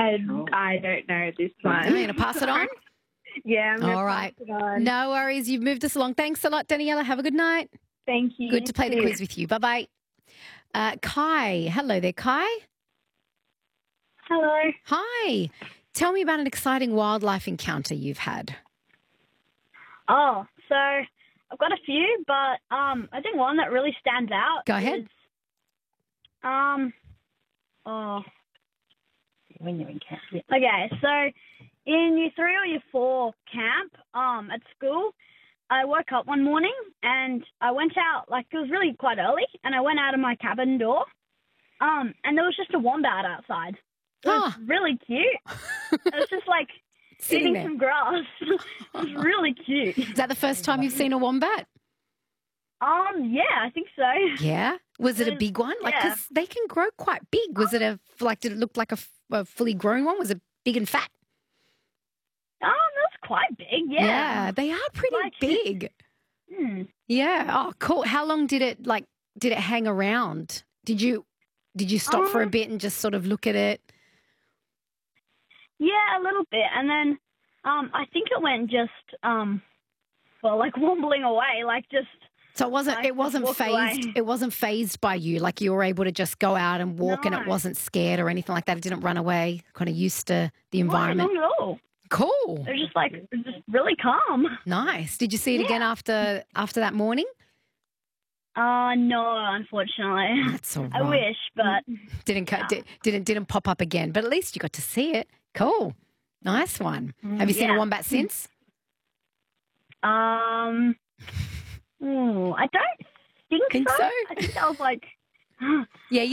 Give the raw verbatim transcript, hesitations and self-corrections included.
I I don't know this one. I'm going to pass it on? Yeah, I'm going to All pass right. it on. No worries. You've moved us along. Thanks a lot, Daniela. Have a good night. Thank you. Good to play the Cheers. quiz with you. Bye-bye. Uh, Kai. Hello there, Kai. Hello. Hi. Tell me about an exciting wildlife encounter you've had. Oh, so I've got a few, but um, I think one that really stands out. Go ahead. Is, um, oh, when you're in camp. Yeah. Okay, so in year three or year four camp, um, at school, I woke up one morning and I went out, like it was really quite early, and I went out of my cabin door, um, and there was just a wombat outside. It was Ah. really cute. It was just like Sitting eating there. some grass. It was really cute. Is that the first time you've seen a wombat? Um, yeah, I think so. Yeah. Was it a Um, big one? Like, yeah. because they can grow quite big. Was it a, like, did it look like a, f- a fully grown one? Was it big and fat? Um, that's quite big, yeah. Yeah, they are pretty Like- big. Hmm. Yeah. Oh, cool. How long did it, like, did it hang around? Did you, did you stop for a Um, bit and just sort of look at it? Yeah, a little bit. And then um, I think it went just, um, well, like wobbling away, like just, So it wasn't, I it just wasn't walked phased, away. it wasn't phased by you. Like you were able to just go out and walk and it No. wasn't scared or anything like that. It didn't run away, kind of used to the no, environment. not at all. Cool. It was just like, it was just really calm. Nice. Did you see it again Yeah. after after that morning? Uh, no, unfortunately. That's all I right. wish, but Didn't co- di- didn't didn't pop up again, but at least you got to see it. Cool. Nice one. Have you seen a Yeah. wombat since? um, ooh, I don't think, Think so. so? I think I was like, Yeah, you